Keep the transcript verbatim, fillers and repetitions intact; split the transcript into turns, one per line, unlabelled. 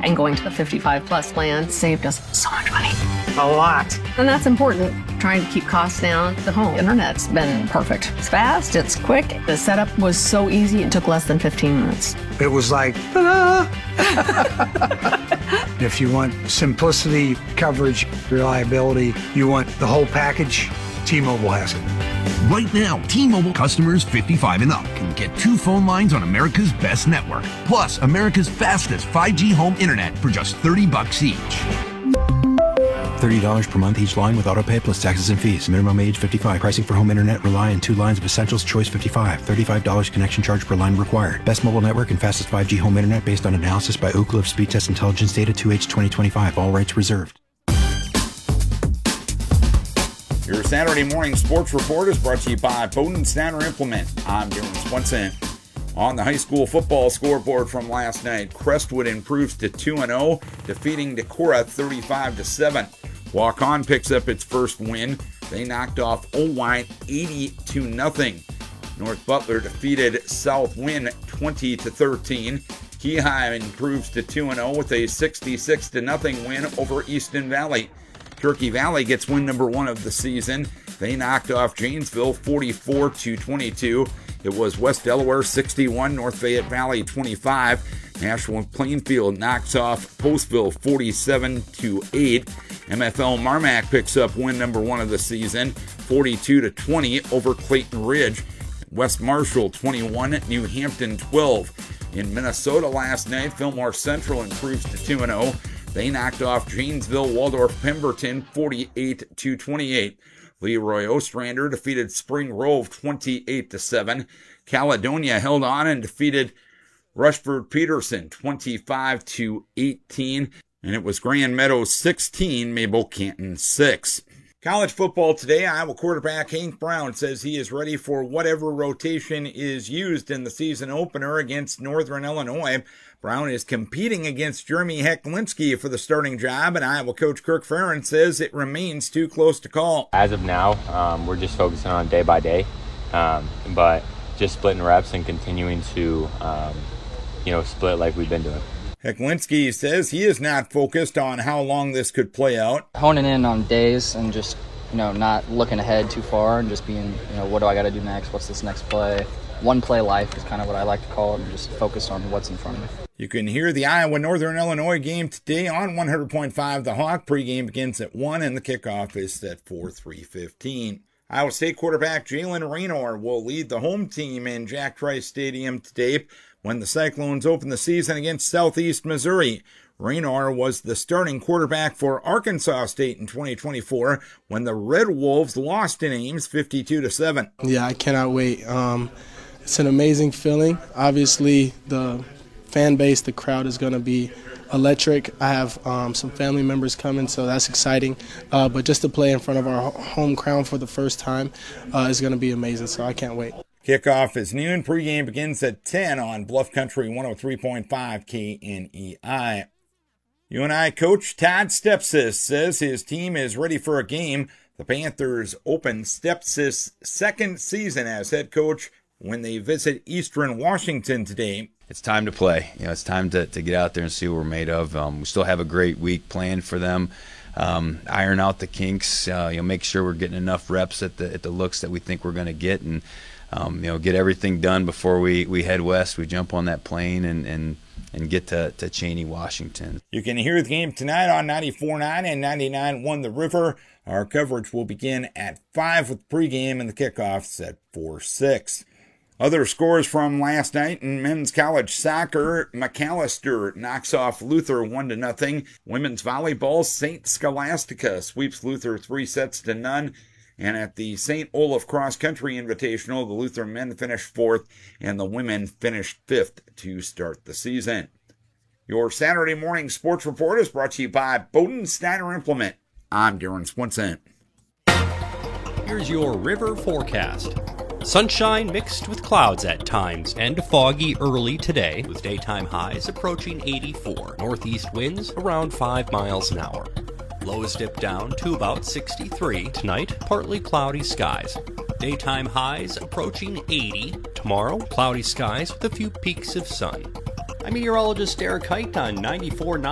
And going to the fifty-five plus plan saved us so much money.
A lot.
And that's important. Trying to keep costs down. The home internet's been perfect. It's fast, it's quick. The setup was so easy, it took less than fifteen minutes.
It was like, ta-da! If you want simplicity, coverage, reliability, you want the whole package, T-Mobile has it.
Right now, T-Mobile customers fifty-five and up can get two phone lines on America's best network, plus America's fastest five G home internet for just thirty bucks each.
thirty dollars per month each line with autopay plus taxes and fees. Minimum age fifty-five. Pricing for home internet rely on two lines of Essentials Choice fifty-five. thirty-five dollars connection charge per line required. Best mobile network and fastest five G home internet based on analysis by Ookla of Speed Test Intelligence Data two H twenty twenty-five. All rights reserved.
Your Saturday morning sports report is brought to you by Bowden Snyder Implement. I'm Darren Swenson. On the high school football scoreboard from last night, Crestwood improves to two and oh, defeating Decorah thirty-five to seven. Walk-On picks up its first win. They knocked off Owine eighty to nothing. North Butler defeated South Wynn twenty to thirteen. Lehigh improves to two and oh with a sixty-six to nothing win over Easton Valley. Turkey Valley gets win number one of the season. They knocked off Janesville forty-four to twenty-two. It was West Delaware sixty-one, North Fayette Valley twenty-five. Nashville Plainfield knocks off Postville forty-seven to eight. M F L Marmac picks up win number one of the season, forty-two to twenty over Clayton Ridge. West Marshall twenty-one, New Hampton twelve. In Minnesota last night, Fillmore Central improves to two and oh. They knocked off Janesville Waldorf Pemberton forty-eight to twenty-eight. Leroy Ostrander defeated Spring Grove twenty-eight to seven. Caledonia held on and defeated Rushford Peterson twenty-five to eighteen. And it was Grand Meadows sixteen, Mabel Canton six. College football today, Iowa quarterback Hank Brown says he is ready for whatever rotation is used in the season opener against Northern Illinois. Brown is competing against Jeremy Hecklinski for the starting job, and Iowa coach Kirk Ferentz says it remains too close to call.
As of now, um, we're just focusing on day by day, um, but just splitting reps and continuing to, um, you know, split like we've been doing.
Hecklinski says he is not focused on how long this could play out.
Honing in on days and just, you know, not looking ahead too far and just being, you know, what do I got to do next? What's this next play? One play life is kind of what I like to call it, and just focus on what's in front of me.
You can hear the Iowa Northern Illinois game today on one hundred point five The Hawk. Pregame begins at one and the kickoff is at four three fifteen. Iowa State quarterback Jalen Raynor will lead the home team in Jack Trice Stadium today when the Cyclones open the season against Southeast Missouri. Raynor was the starting quarterback for Arkansas State in twenty twenty-four when the Red Wolves lost in Ames fifty-two to seven.
Yeah, I cannot wait. Um, it's an amazing feeling. Obviously, the fan base, the crowd is going to be electric. I have um, some family members coming, so that's exciting. Uh, but just to play in front of our home crowd for the first time uh, is going to be amazing, so I can't wait.
Kickoff is noon. Pregame begins at ten on Bluff Country one oh three point five K N E I. U N I coach Todd Stepsis says his team is ready for a game. The Panthers open Stepsis' second season as head coach when they visit Eastern Washington today.
It's time to play. You know, it's time to, to get out there and see what we're made of. Um, we still have a great week planned for them. Um, iron out the kinks. Uh, you know, make sure we're getting enough reps at the at the looks that we think we're going to get, and um, you know, get everything done before we, we head west. We jump on that plane and and, and get to, to Cheney, Washington.
You can hear the game tonight on ninety-four point nine and ninety-nine point one The River. Our coverage will begin at five with pregame and the kickoffs at four six. Other scores from last night in men's college soccer: McAllister knocks off Luther one to nothing. Women's volleyball: Saint Scholastica sweeps Luther three sets to none. And at the Saint Olaf Cross Country Invitational, the Luther men finished fourth and the women finished fifth to start the season. Your Saturday morning sports report is brought to you by Bowden Snyder Implement. I'm Darren Swenson.
Here's your river forecast. Sunshine mixed with clouds at times and foggy early today with daytime highs approaching eighty-four. Northeast winds around five miles an hour. Lows dip down to about sixty-three. Tonight, partly cloudy skies. Daytime highs approaching eighty. Tomorrow, cloudy skies with a few peaks of sun. I'm meteorologist Eric Height on ninety-four point nine.